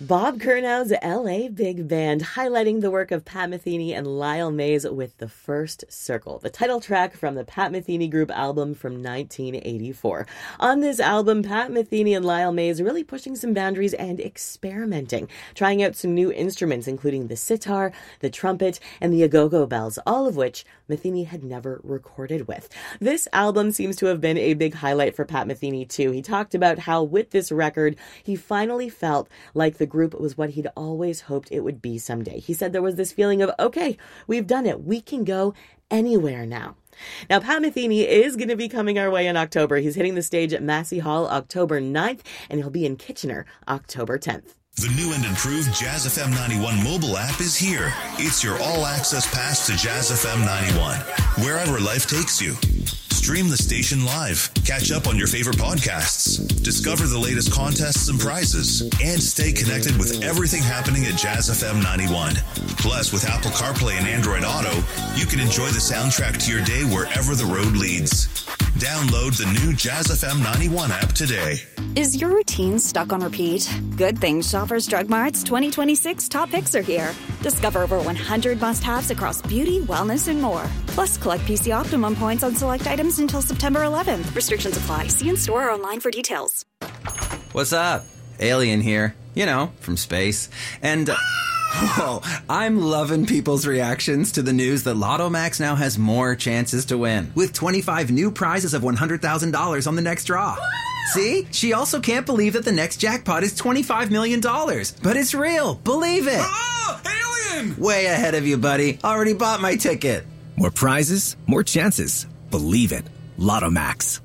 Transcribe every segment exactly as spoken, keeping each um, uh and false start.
Bob Curnow's L A Big Band, highlighting the work of Pat Metheny and Lyle Mays with The First Circle, the title track from the Pat Metheny Group album from nineteen eighty-four. On this album, Pat Metheny and Lyle Mays are really pushing some boundaries and experimenting, trying out some new instruments, including the sitar, the trumpet, and the agogo bells, all of which Metheny had never recorded with. This album seems to have been a big highlight for Pat Metheny, too. He talked about how with this record, he finally felt like the group was what he'd always hoped it would be someday. He said there was this feeling of, okay, we've done it. We can go anywhere now. Now, Pat Metheny is going to be coming our way in October. He's hitting the stage at Massey Hall October ninth, and he'll be in Kitchener October tenth. The new and improved Jazz F M ninety-one mobile app is here. It's your all-access pass to Jazz F M ninety-one, wherever life takes you. Stream the station live, catch up on your favorite podcasts, discover the latest contests and prizes, and stay connected with everything happening at Jazz F M ninety-one. Plus, with Apple CarPlay and Android Auto, you can enjoy the soundtrack to your day wherever the road leads. Download the new Jazz F M ninety-one app today. Is your routine stuck on repeat? Good things Shoppers Drug Mart's twenty twenty-six top picks are here. Discover over one hundred must-haves across beauty, wellness, and more. Plus, collect P C Optimum points on select items until September eleventh. Restrictions apply. See in store or online for details. What's up? Alien here. You know, from space. And... Uh, whoa, I'm loving people's reactions to the news that Lotto Max now has more chances to win, with twenty-five new prizes of one hundred thousand dollars on the next draw. See? She also can't believe that the next jackpot is twenty-five million dollars. But it's real. Believe it. Oh, alien! Way ahead of you, buddy. Already bought my ticket. More prizes, more chances. Believe it. Lotto Max.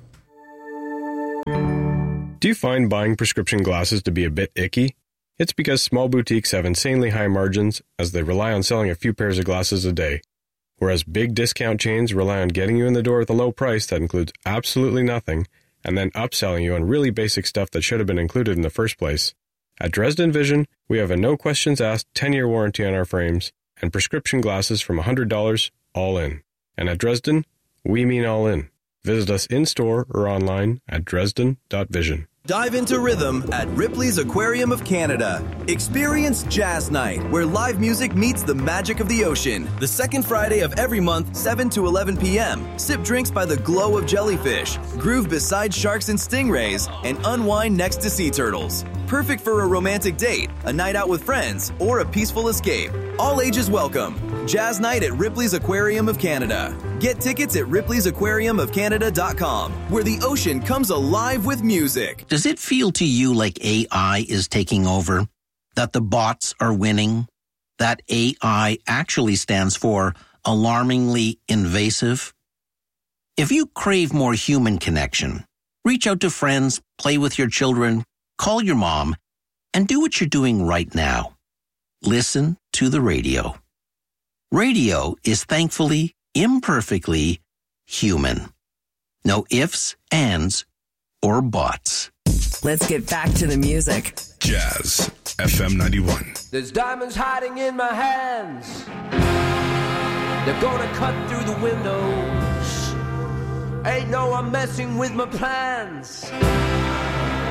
Do you find buying prescription glasses to be a bit icky? It's because small boutiques have insanely high margins as they rely on selling a few pairs of glasses a day, whereas big discount chains rely on getting you in the door with a low price that includes absolutely nothing and then upselling you on really basic stuff that should have been included in the first place. At Dresden Vision, we have a no-questions-asked ten-year warranty on our frames and prescription glasses from one hundred dollars all in. And at Dresden, we mean all in. Visit us in-store or online at dresden dot vision. Dive into rhythm at Ripley's Aquarium of Canada. Experience Jazz Night, where live music meets the magic of the ocean. The second Friday of every month, seven to eleven p.m. Sip drinks by the glow of jellyfish, groove beside sharks and stingrays, and unwind next to sea turtles. Perfect for a romantic date, a night out with friends, or a peaceful escape. All ages welcome. Jazz Night at Ripley's Aquarium of Canada. Get tickets at ripley's aquarium of canada dot com, where the ocean comes alive with music. Does it feel to you like A I is taking over? That the bots are winning? That A I actually stands for alarmingly invasive? If you crave more human connection, reach out to friends, play with your children, call your mom, and do what you're doing right now. Listen to the radio. Radio is thankfully, imperfectly human. No ifs, ands, or buts. Let's get back to the music. Jazz F M ninety-one. There's diamonds hiding in my hands. They're gonna cut through the windows. Ain't no I'm messing with my plans.